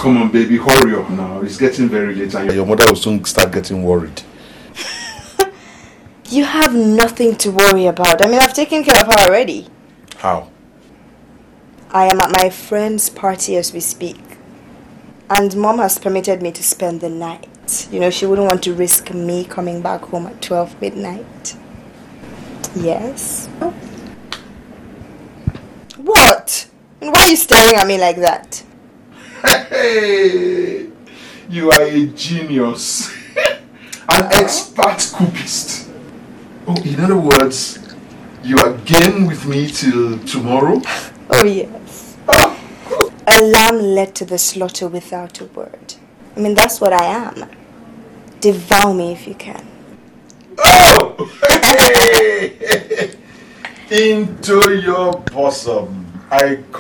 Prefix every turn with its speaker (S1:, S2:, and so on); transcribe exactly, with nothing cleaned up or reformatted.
S1: Come on, baby, hurry up now. It's getting very late and your mother will soon start getting worried.
S2: You have nothing to worry about. I mean, I've taken care of her already.
S1: How?
S2: I am at my friend's party as we speak. And Mom has permitted me to spend the night. You know, she wouldn't want to risk me coming back home at twelve midnight. Yes? What? And why are you staring at me like that?
S1: Hey! You are a genius. An expert coupist. Oh, in other words, you are game with me till tomorrow?
S2: Oh, yes. A lamb led to the slaughter without a word. I mean, that's what I am. Devour me if you can.
S1: Oh! Into your bosom. I